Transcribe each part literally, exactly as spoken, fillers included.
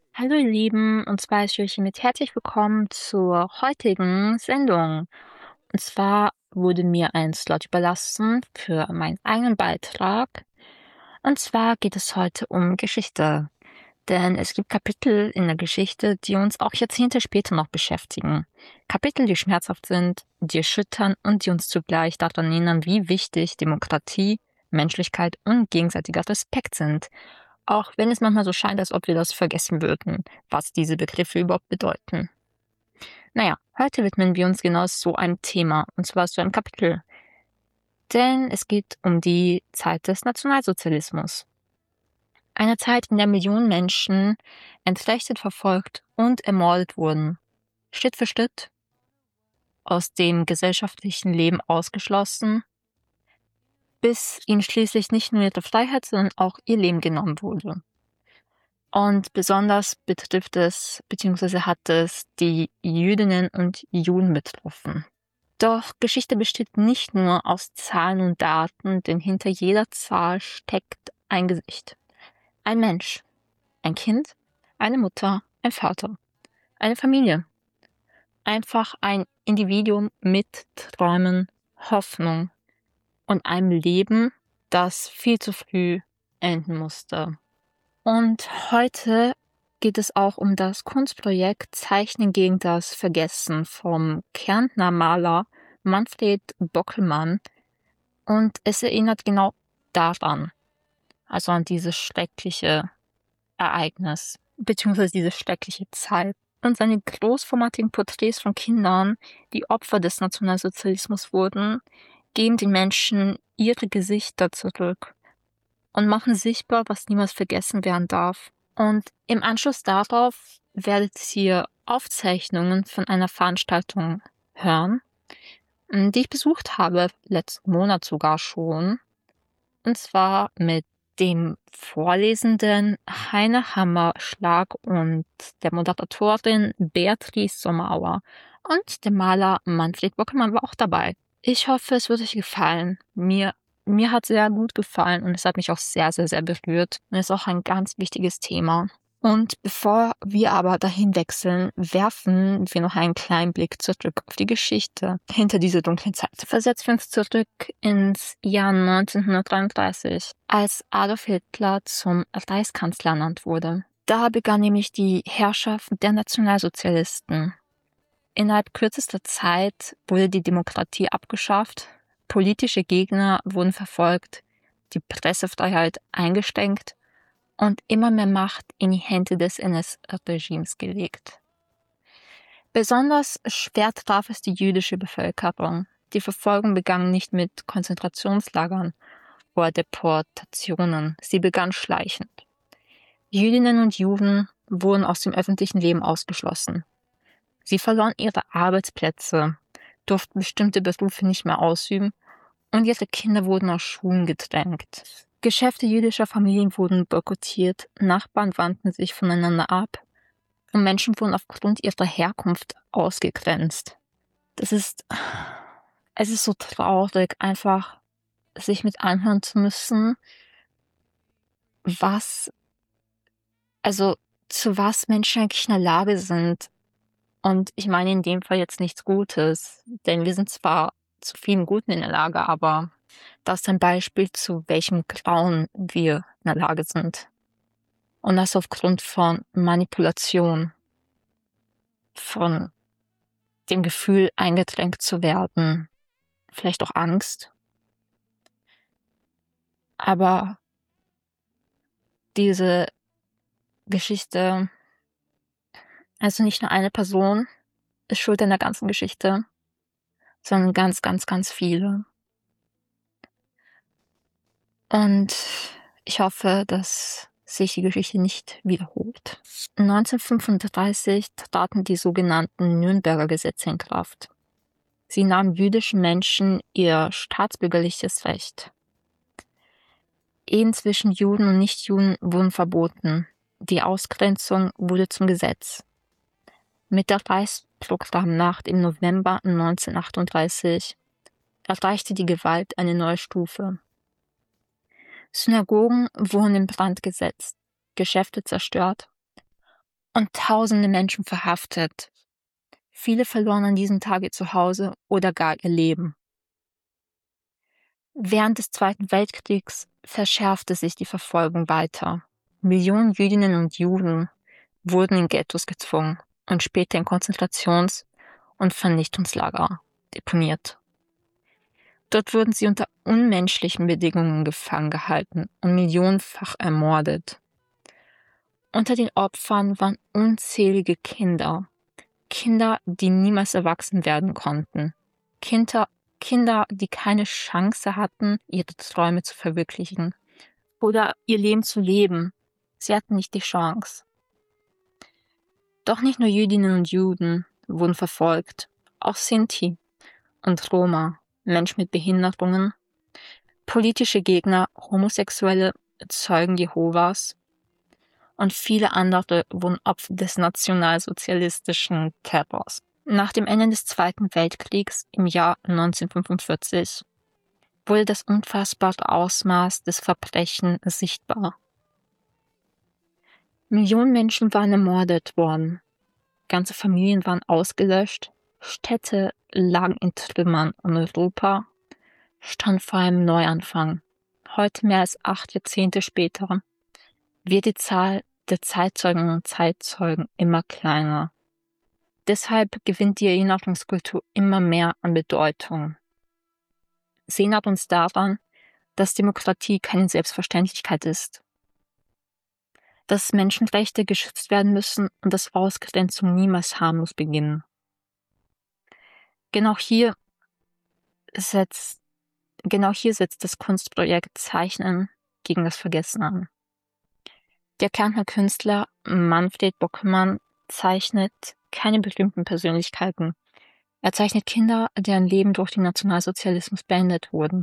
Hallo ihr Lieben, und zwar ist ich hiermit herzlich willkommen zur heutigen Sendung. Und zwar wurde mir ein Slot überlassen für meinen eigenen Beitrag. Und zwar geht es heute um Geschichte. Denn es gibt Kapitel in der Geschichte, die uns auch Jahrzehnte später noch beschäftigen. Kapitel, die schmerzhaft sind, die erschüttern und die uns zugleich daran erinnern, wie wichtig Demokratie, Menschlichkeit und gegenseitiger Respekt sind. Auch wenn es manchmal so scheint, als ob wir das vergessen würden, was diese Begriffe überhaupt bedeuten. Naja, heute widmen wir uns genau so einem Thema, und zwar zu einem Kapitel. Denn es geht um die Zeit des Nationalsozialismus. Eine Zeit, in der Millionen Menschen entrechtet, verfolgt und ermordet wurden. Schritt für Schritt aus dem gesellschaftlichen Leben ausgeschlossen, bis ihnen schließlich nicht nur ihre Freiheit, sondern auch ihr Leben genommen wurde. Und besonders betrifft es, beziehungsweise hat es die Jüdinnen und Juden betroffen. Doch Geschichte besteht nicht nur aus Zahlen und Daten, denn hinter jeder Zahl steckt ein Gesicht. Ein Mensch, ein Kind, eine Mutter, ein Vater, eine Familie. Einfach ein Individuum mit Träumen, Hoffnung und einem Leben, das viel zu früh enden musste. Und heute geht es auch um das Kunstprojekt Zeichnen gegen das Vergessen vom Kärntner Maler Manfred Bockelmann. Und es erinnert genau daran, also an dieses schreckliche Ereignis, beziehungsweise diese schreckliche Zeit. Und seine großformatigen Porträts von Kindern, die Opfer des Nationalsozialismus wurden, geben den Menschen ihre Gesichter zurück und machen sichtbar, was niemals vergessen werden darf. Und im Anschluss darauf werdet ihr Aufzeichnungen von einer Veranstaltung hören, die ich besucht habe, letzten Monat sogar schon. Und zwar mit dem Vorlesenden Heine Hammerschlag und der Moderatorin Beatrice Sommerauer. Und der Maler Manfred Bockelmann war auch dabei. Ich hoffe, es wird euch gefallen. Mir Mir hat sehr gut gefallen und es hat mich auch sehr, sehr, sehr berührt. Und ist auch ein ganz wichtiges Thema. Und bevor wir aber dahin wechseln, werfen wir noch einen kleinen Blick zurück auf die Geschichte hinter dieser dunklen Zeit. Versetzen wir uns zurück ins Jahr neunzehnhundertdreiunddreißig, als Adolf Hitler zum Reichskanzler ernannt wurde. Da begann nämlich die Herrschaft der Nationalsozialisten. Innerhalb kürzester Zeit wurde die Demokratie abgeschafft, politische Gegner wurden verfolgt, die Pressefreiheit eingeschränkt und immer mehr Macht in die Hände des N S-Regimes gelegt. Besonders schwer traf es die jüdische Bevölkerung. Die Verfolgung begann nicht mit Konzentrationslagern oder Deportationen, sie begann schleichend. Jüdinnen und Juden wurden aus dem öffentlichen Leben ausgeschlossen. Sie verloren ihre Arbeitsplätze, durften bestimmte Berufe nicht mehr ausüben und ihre Kinder wurden aus Schulen gedrängt. Geschäfte jüdischer Familien wurden boykottiert, Nachbarn wandten sich voneinander ab und Menschen wurden aufgrund ihrer Herkunft ausgegrenzt. Das ist, es ist so traurig, einfach sich mit anhören zu müssen, was, also zu was Menschen eigentlich in der Lage sind. Und ich meine in dem Fall jetzt nichts Gutes, denn wir sind zwar zu vielen Guten in der Lage, aber das ist ein Beispiel, zu welchem Grauen wir in der Lage sind. Und das aufgrund von Manipulation, von dem Gefühl, eingedrängt zu werden, vielleicht auch Angst. Aber diese Geschichte, also nicht nur eine Person ist schuld an der ganzen Geschichte, sondern ganz, ganz, ganz viele. Und ich hoffe, dass sich die Geschichte nicht wiederholt. neunzehnhundertfünfunddreißig traten die sogenannten Nürnberger Gesetze in Kraft. Sie nahmen jüdischen Menschen ihr staatsbürgerliches Recht. Ehen zwischen Juden und Nichtjuden wurden verboten. Die Ausgrenzung wurde zum Gesetz. Mit der Reichsprogrammnacht im November neunzehnhundertachtunddreißig erreichte die Gewalt eine neue Stufe. Synagogen wurden in Brand gesetzt, Geschäfte zerstört und tausende Menschen verhaftet. Viele verloren an diesem Tag ihr Zuhause oder gar ihr Leben. Während des Zweiten Weltkriegs verschärfte sich die Verfolgung weiter. Millionen Jüdinnen und Juden wurden in Ghettos gezwungen und später in Konzentrations- und Vernichtungslager deponiert. Dort wurden sie unter unmenschlichen Bedingungen gefangen gehalten und millionenfach ermordet. Unter den Opfern waren unzählige Kinder. Kinder, die niemals erwachsen werden konnten. Kinder, Kinder, die keine Chance hatten, ihre Träume zu verwirklichen oder ihr Leben zu leben. Sie hatten nicht die Chance. Doch nicht nur Jüdinnen und Juden wurden verfolgt, auch Sinti und Roma, Menschen mit Behinderungen, politische Gegner, Homosexuelle, Zeugen Jehovas und viele andere wurden Opfer des nationalsozialistischen Terrors. Nach dem Ende des Zweiten Weltkriegs im Jahr neunzehnhundertfünfundvierzig wurde das unfassbare Ausmaß des Verbrechens sichtbar. Millionen Menschen waren ermordet worden, ganze Familien waren ausgelöscht, Städte lagen in Trümmern und Europa stand vor einem Neuanfang. Heute, mehr als acht Jahrzehnte später, wird die Zahl der Zeitzeugen und Zeitzeugen immer kleiner. Deshalb gewinnt die Erinnerungskultur immer mehr an Bedeutung. Sie erinnert uns daran, dass Demokratie keine Selbstverständlichkeit ist, dass Menschenrechte geschützt werden müssen und dass Ausgrenzung niemals harmlos beginnen. Genau hier setzt, genau hier setzt das Kunstprojekt Zeichnen gegen das Vergessen an. Der Kärntner Künstler Manfred Bockemann zeichnet keine berühmten Persönlichkeiten. Er zeichnet Kinder, deren Leben durch den Nationalsozialismus beendet wurden.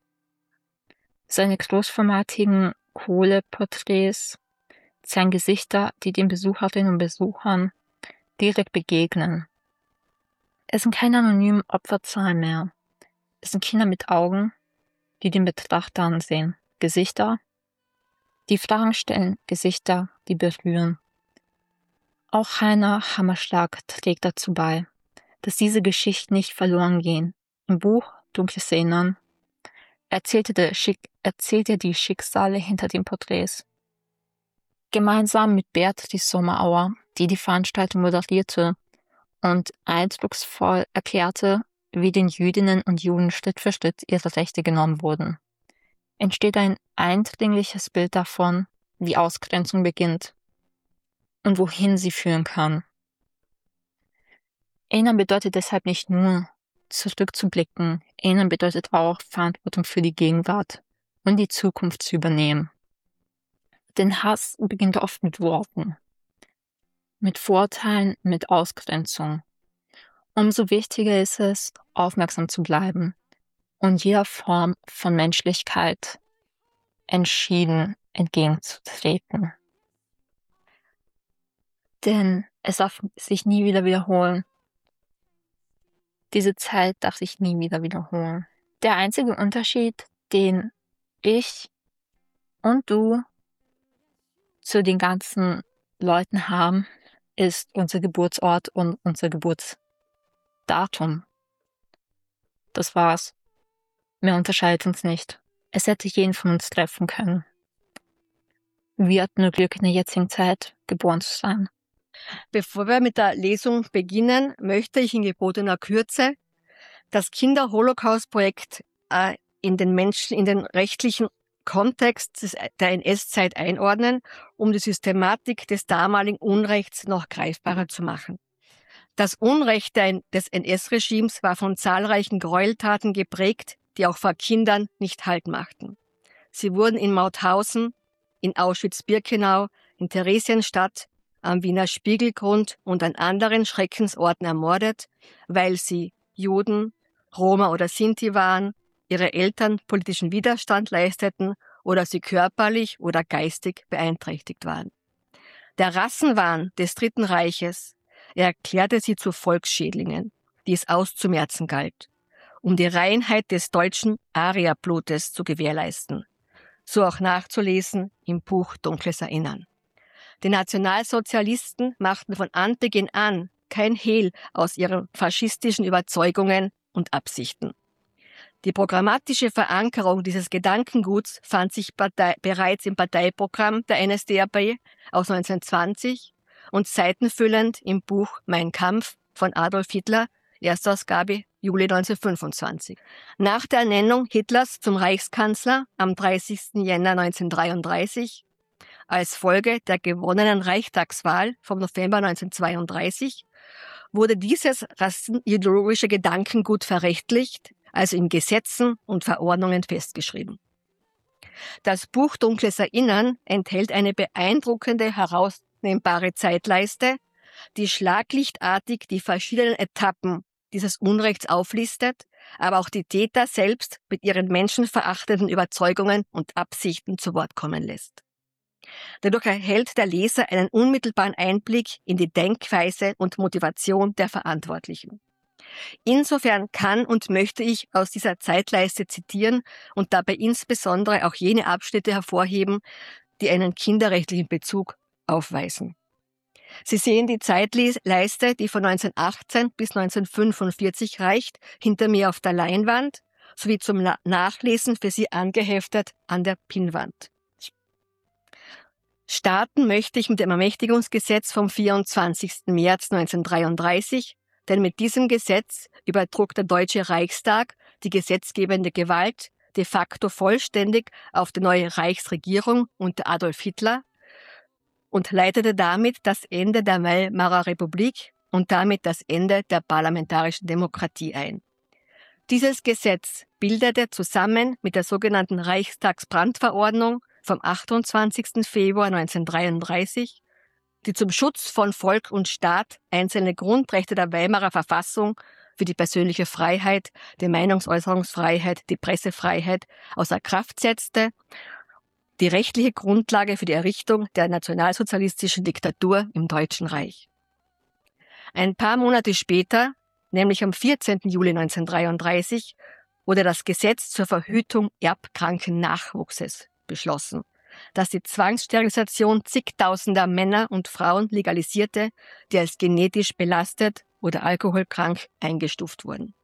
Seine großformatigen Kohleporträts zeigen Gesichter, die den Besucherinnen und Besuchern direkt begegnen. Es sind keine anonymen Opferzahlen mehr. Es sind Kinder mit Augen, die den Betrachter ansehen. Gesichter, die Fragen stellen, Gesichter, die berühren. Auch Heiner Hammerschlag trägt dazu bei, dass diese Geschichten nicht verloren gehen. Im Buch Dunkles Erinnern erzählt er, Schick- erzählt er die Schicksale hinter den Porträts. Gemeinsam mit Beatrice Sommerauer, die die Veranstaltung moderierte und eindrucksvoll erklärte, wie den Jüdinnen und Juden Schritt für Schritt ihre Rechte genommen wurden, entsteht ein eindringliches Bild davon, wie Ausgrenzung beginnt und wohin sie führen kann. Erinnern bedeutet deshalb nicht nur, zurückzublicken. Erinnern bedeutet auch, Verantwortung für die Gegenwart und die Zukunft zu übernehmen. Denn Hass beginnt oft mit Worten, mit Vorurteilen, mit Ausgrenzung. Umso wichtiger ist es, aufmerksam zu bleiben und jeder Form von Menschlichkeit entschieden entgegenzutreten. Denn es darf sich nie wieder wiederholen. Diese Zeit darf sich nie wieder wiederholen. Der einzige Unterschied, den ich und du zu den ganzen Leuten haben, ist unser Geburtsort und unser Geburtsdatum. Das war's. Mehr unterscheidet uns nicht. Es hätte jeden von uns treffen können. Wir hatten nur Glück, in der jetzigen Zeit geboren zu sein. Bevor wir mit der Lesung beginnen, möchte ich in gebotener Kürze das Kinder-Holocaust-Projekt äh, in den Menschen, in den rechtlichen Kontext des, der N S-Zeit einordnen, um die Systematik des damaligen Unrechts noch greifbarer zu machen. Das Unrecht der, des N S-Regimes war von zahlreichen Gräueltaten geprägt, die auch vor Kindern nicht Halt machten. Sie wurden in Mauthausen, in Auschwitz-Birkenau, in Theresienstadt, am Wiener Spiegelgrund und an anderen Schreckensorten ermordet, weil sie Juden, Roma oder Sinti waren, ihre Eltern politischen Widerstand leisteten oder sie körperlich oder geistig beeinträchtigt waren. Der Rassenwahn des Dritten Reiches erklärte sie zu Volksschädlingen, die es auszumerzen galt, um die Reinheit des deutschen Arierblutes zu gewährleisten. So auch nachzulesen im Buch Dunkles Erinnern. Die Nationalsozialisten machten von Anbeginn an kein Hehl aus ihren faschistischen Überzeugungen und Absichten. Die programmatische Verankerung dieses Gedankenguts fand sich Partei, bereits im Parteiprogramm der N S D A P aus neunzehnhundertzwanzig und seitenfüllend im Buch Mein Kampf von Adolf Hitler, Erstausgabe Juli neunzehnhundertfünfundzwanzig. Nach der Ernennung Hitlers zum Reichskanzler am dreißigsten Jänner neunzehnhundertdreiunddreißig, als Folge der gewonnenen Reichstagswahl vom November neunzehnhundertzweiunddreißig, wurde dieses rassenideologische Gedankengut verrechtlicht, also in Gesetzen und Verordnungen festgeschrieben. Das Buch Dunkles Erinnern enthält eine beeindruckende, herausnehmbare Zeitleiste, die schlaglichtartig die verschiedenen Etappen dieses Unrechts auflistet, aber auch die Täter selbst mit ihren menschenverachtenden Überzeugungen und Absichten zu Wort kommen lässt. Dadurch erhält der Leser einen unmittelbaren Einblick in die Denkweise und Motivation der Verantwortlichen. Insofern kann und möchte ich aus dieser Zeitleiste zitieren und dabei insbesondere auch jene Abschnitte hervorheben, die einen kinderrechtlichen Bezug aufweisen. Sie sehen die Zeitleiste, die von neunzehnhundertachtzehn bis neunzehnhundertfünfundvierzig reicht, hinter mir auf der Leinwand, sowie zum Nachlesen für Sie angeheftet an der Pinnwand. Starten möchte ich mit dem Ermächtigungsgesetz vom vierundzwanzigsten März neunzehnhundertdreiunddreißig, denn mit diesem Gesetz übertrug der Deutsche Reichstag die gesetzgebende Gewalt de facto vollständig auf die neue Reichsregierung unter Adolf Hitler und leitete damit das Ende der Weimarer Republik und damit das Ende der parlamentarischen Demokratie ein. Dieses Gesetz bildete zusammen mit der sogenannten Reichstagsbrandverordnung vom achtundzwanzigsten Februar neunzehnhundertdreiunddreißig, die zum Schutz von Volk und Staat einzelne Grundrechte der Weimarer Verfassung für die persönliche Freiheit, die Meinungsäußerungsfreiheit, die Pressefreiheit außer Kraft setzte, die rechtliche Grundlage für die Errichtung der nationalsozialistischen Diktatur im Deutschen Reich. Ein paar Monate später, nämlich am vierzehnten Juli neunzehnhundertdreiunddreißig, wurde das Gesetz zur Verhütung erbkranken Nachwuchses beschlossen, das die Zwangssterilisation zigtausender Männer und Frauen legalisierte, die als genetisch belastet oder alkoholkrank eingestuft wurden.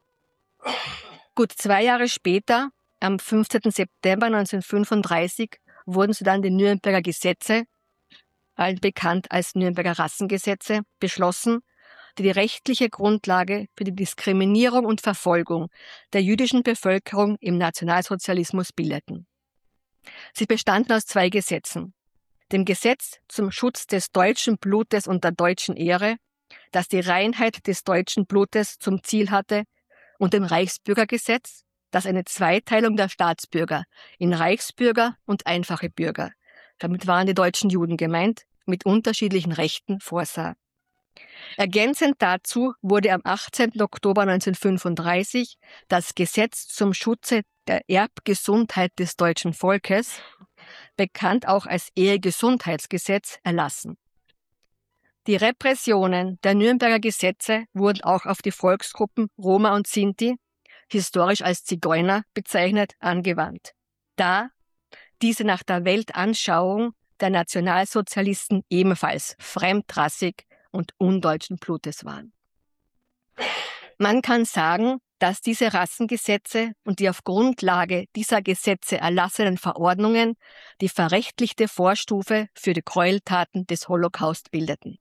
Gut zwei Jahre später, am fünfzehnten September neunzehnhundertfünfunddreißig, wurden so dann die Nürnberger Gesetze, allen bekannt als Nürnberger Rassengesetze, beschlossen, die die rechtliche Grundlage für die Diskriminierung und Verfolgung der jüdischen Bevölkerung im Nationalsozialismus bildeten. Sie bestanden aus zwei Gesetzen. Dem Gesetz zum Schutz des deutschen Blutes und der deutschen Ehre, das die Reinheit des deutschen Blutes zum Ziel hatte, und dem Reichsbürgergesetz, das eine Zweiteilung der Staatsbürger in Reichsbürger und einfache Bürger, damit waren die deutschen Juden gemeint, mit unterschiedlichen Rechten vorsah. Ergänzend dazu wurde am achtzehnten Oktober neunzehnhundertfünfunddreißig das Gesetz zum Schutze der Erbgesundheit des deutschen Volkes, bekannt auch als Ehegesundheitsgesetz, erlassen. Die Repressionen der Nürnberger Gesetze wurden auch auf die Volksgruppen Roma und Sinti, historisch als Zigeuner bezeichnet, angewandt, da diese nach der Weltanschauung der Nationalsozialisten ebenfalls fremdrassig und undeutschen Blutes waren. Man kann sagen, dass diese Rassengesetze und die auf Grundlage dieser Gesetze erlassenen Verordnungen die verrechtlichte Vorstufe für die Gräueltaten des Holocaust bildeten.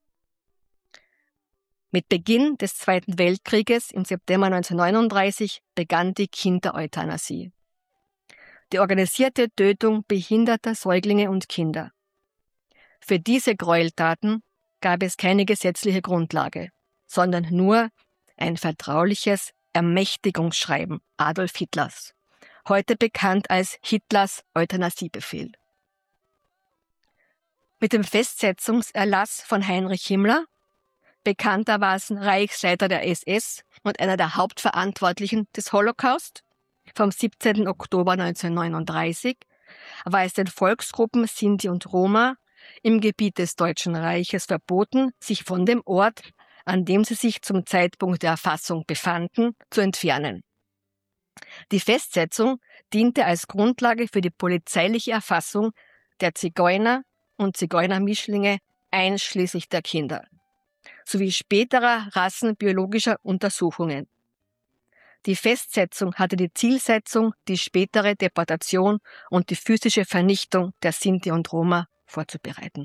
Mit Beginn des Zweiten Weltkrieges im September neunzehnhundertneununddreißig begann die Kindereuthanasie. Die organisierte Tötung behinderter Säuglinge und Kinder. Für diese Gräueltaten gab es keine gesetzliche Grundlage, sondern nur ein vertrauliches Ermächtigungsschreiben Adolf Hitlers, heute bekannt als Hitlers Euthanasiebefehl. Mit dem Festsetzungserlass von Heinrich Himmler, bekanntermaßen Reichsleiter der S S und einer der Hauptverantwortlichen des Holocaust, vom siebzehnten Oktober neunzehnhundertneununddreißig, war es den Volksgruppen Sinti und Roma im Gebiet des Deutschen Reiches verboten, sich von dem Ort, an dem sie sich zum Zeitpunkt der Erfassung befanden, zu entfernen. Die Festsetzung diente als Grundlage für die polizeiliche Erfassung der Zigeuner und Zigeunermischlinge einschließlich der Kinder, sowie späterer rassenbiologischer Untersuchungen. Die Festsetzung hatte die Zielsetzung, die spätere Deportation und die physische Vernichtung der Sinti und Roma vorzubereiten.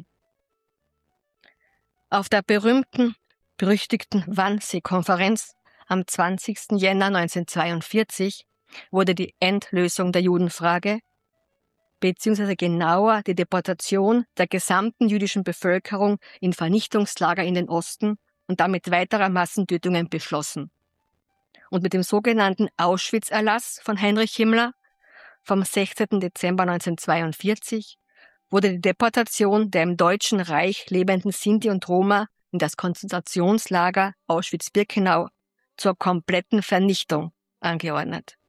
Auf der berühmten, berüchtigten Wannsee-Konferenz am zwanzigsten Jänner neunzehnhundertzweiundvierzig wurde die Endlösung der Judenfrage, beziehungsweise genauer die Deportation der gesamten jüdischen Bevölkerung in Vernichtungslager in den Osten und damit weiterer Massentötungen beschlossen. Und mit dem sogenannten Auschwitz-Erlass von Heinrich Himmler vom sechzehnten Dezember neunzehnhundertzweiundvierzig wurde die Deportation der im Deutschen Reich lebenden Sinti und Roma in das Konzentrationslager Auschwitz-Birkenau zur kompletten Vernichtung angeordnet.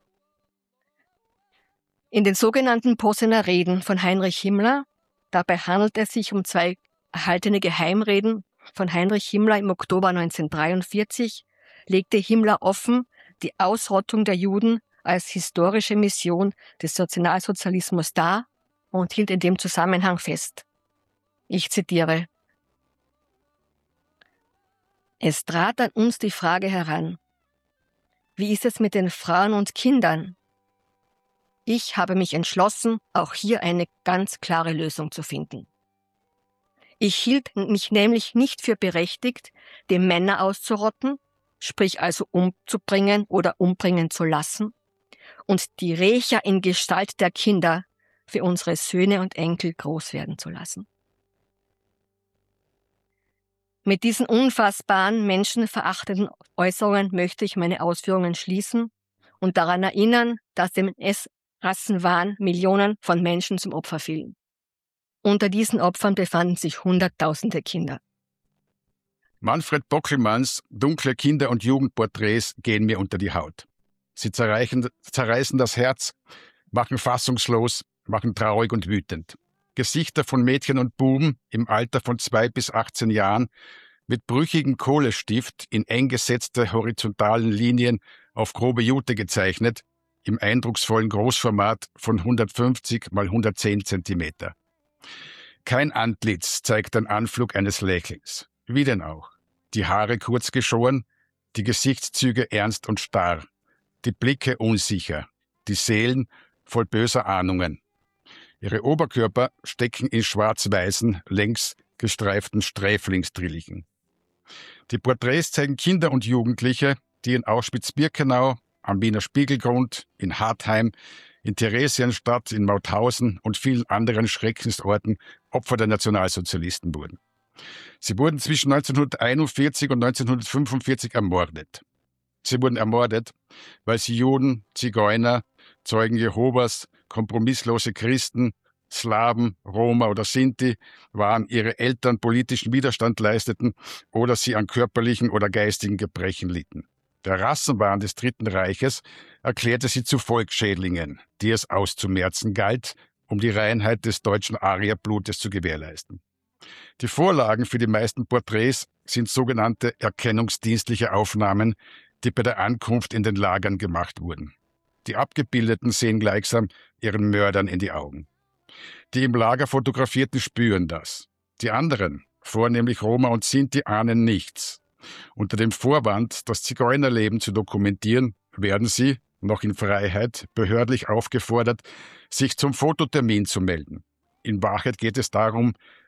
In den sogenannten Posener Reden von Heinrich Himmler, dabei handelt es sich um zwei erhaltene Geheimreden von Heinrich Himmler im Oktober neunzehnhundertdreiundvierzig, legte Himmler offen, die Ausrottung der Juden als historische Mission des Nationalsozialismus dar und hielt in dem Zusammenhang fest. Ich zitiere: Es trat an uns die Frage heran, wie ist es mit den Frauen und Kindern? Ich habe mich entschlossen, auch hier eine ganz klare Lösung zu finden. Ich hielt mich nämlich nicht für berechtigt, die Männer auszurotten, sprich also umzubringen oder umbringen zu lassen, und die Rächer in Gestalt der Kinder für unsere Söhne und Enkel groß werden zu lassen. Mit diesen unfassbaren, menschenverachtenden Äußerungen möchte ich meine Ausführungen schließen und daran erinnern, dass dem N S-Rassenwahn Millionen von Menschen zum Opfer fielen. Unter diesen Opfern befanden sich Hunderttausende Kinder. Manfred Bockelmanns dunkle Kinder- und Jugendporträts gehen mir unter die Haut. Sie zerreichen, zerreißen das Herz, machen fassungslos, machen traurig und wütend. Gesichter von Mädchen und Buben im Alter von zwei bis achtzehn Jahren mit brüchigem Kohlestift in eng gesetzte horizontalen Linien auf grobe Jute gezeichnet, im eindrucksvollen Großformat von hundertfünfzig mal hundertzehn Zentimeter. Kein Antlitz zeigt den Anflug eines Lächelns. Wie denn auch? Die Haare kurz geschoren, die Gesichtszüge ernst und starr, die Blicke unsicher, die Seelen voll böser Ahnungen. Ihre Oberkörper stecken in schwarz-weißen, längs gestreiften Sträflingsdrillichen. Die Porträts zeigen Kinder und Jugendliche, die in Auschwitz-Birkenau, am Wiener Spiegelgrund, in Hartheim, in Theresienstadt, in Mauthausen und vielen anderen Schreckensorten Opfer der Nationalsozialisten wurden. Sie wurden zwischen neunzehnhunderteinundvierzig und neunzehnhundertfünfundvierzig ermordet. Sie wurden ermordet, weil sie Juden, Zigeuner, Zeugen Jehovas, kompromisslose Christen, Slawen, Roma oder Sinti waren, ihre Eltern politischen Widerstand leisteten oder sie an körperlichen oder geistigen Gebrechen litten. Der Rassenwahn des Dritten Reiches erklärte sie zu Volksschädlingen, die es auszumerzen galt, um die Reinheit des deutschen Arierblutes zu gewährleisten. Die Vorlagen für die meisten Porträts sind sogenannte erkennungsdienstliche Aufnahmen, die bei der Ankunft in den Lagern gemacht wurden. Die Abgebildeten sehen gleichsam ihren Mördern in die Augen. Die im Lager Fotografierten spüren das. Die anderen, vornehmlich Roma und Sinti, ahnen nichts. Unter dem Vorwand, das Zigeunerleben zu dokumentieren, werden sie, noch in Freiheit, behördlich aufgefordert, sich zum Fototermin zu melden. In Wahrheit geht es darum,